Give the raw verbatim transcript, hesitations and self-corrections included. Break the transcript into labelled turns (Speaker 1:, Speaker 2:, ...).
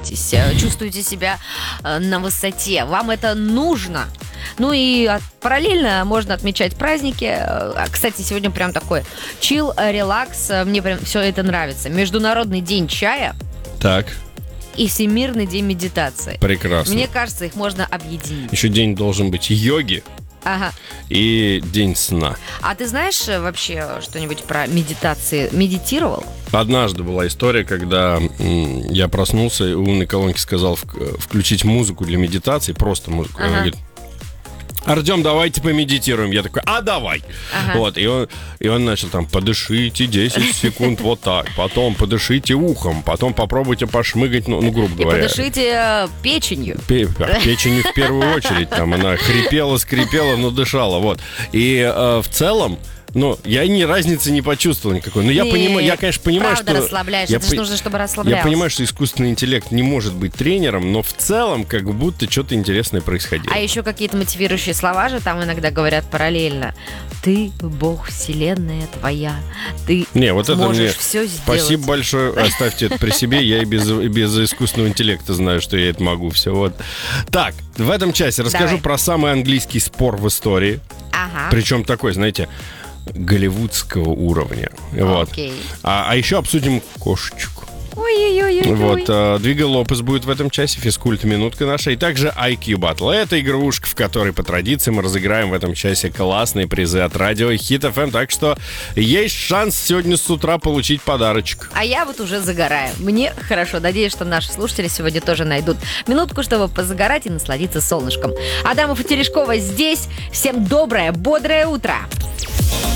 Speaker 1: радуетесь, чувствуете себя на высоте. Вам это нужно. Ну и параллельно можно отмечать праздники. Кстати, сегодня прям такой чил, релакс. Мне прям все это нравится. Международный день чая.
Speaker 2: Так.
Speaker 1: И Всемирный день медитации.
Speaker 2: Прекрасно.
Speaker 1: Мне кажется, их можно объединить.
Speaker 2: Еще день должен быть йоги.
Speaker 1: Ага.
Speaker 2: И день сна.
Speaker 1: А ты знаешь вообще что-нибудь про медитации? Медитировал?
Speaker 2: Однажды была история, когда м, я проснулся, и умный колонки сказал включить музыку для медитации, просто музыку.
Speaker 1: Ага.
Speaker 2: Он говорит: Артем, давайте помедитируем. Я такой: а давай.
Speaker 1: Ага.
Speaker 2: Вот, и он, и он начал там: подышите десять секунд вот так, потом подышите ухом, потом попробуйте пошмыгать, ну, ну грубо
Speaker 1: И
Speaker 2: говоря.
Speaker 1: подышите печенью.
Speaker 2: Пе- печенью в первую очередь, там она хрипела, скрипела, но дышала, вот. И э, в целом, ну, я ни разницы не почувствовал никакой. Но я
Speaker 1: Нет,
Speaker 2: понимаю, я, конечно, понимаю,
Speaker 1: правда
Speaker 2: что...
Speaker 1: расслабляешь,
Speaker 2: я
Speaker 1: это же
Speaker 2: по-
Speaker 1: нужно, чтобы расслаблялся.
Speaker 2: Я понимаю, что искусственный интеллект не может быть тренером, но в целом как будто что-то интересное происходило.
Speaker 1: А еще какие-то мотивирующие слова же там иногда говорят параллельно. Ты бог, вселенная твоя. Ты
Speaker 2: Не, вот это
Speaker 1: можешь
Speaker 2: мне...
Speaker 1: все сделать.
Speaker 2: Спасибо большое. Оставьте это при себе. Я и без, и без искусственного интеллекта знаю, что я это могу. Все, вот. Так, в этом часе расскажу
Speaker 1: Давай.
Speaker 2: про самый английский спор в истории.
Speaker 1: Ага.
Speaker 2: Причем такой, знаете, голливудского уровня. Вот.
Speaker 1: Окей.
Speaker 2: А, а еще обсудим кошечку.
Speaker 1: Ой-ой-ой.
Speaker 2: Вот, а, Двига Лопес будет в этом часе, физкульт минутка наша, и также ай кью Battle. Это игрушка, в которой по традиции мы разыграем в этом часе классные призы от радио Хит эф эм, так что есть шанс сегодня с утра получить подарочек.
Speaker 1: А я вот уже загораю. Мне хорошо. Надеюсь, что наши слушатели сегодня тоже найдут минутку, чтобы позагорать и насладиться солнышком. Адамов и Терешкова здесь. Всем доброе, бодрое утро.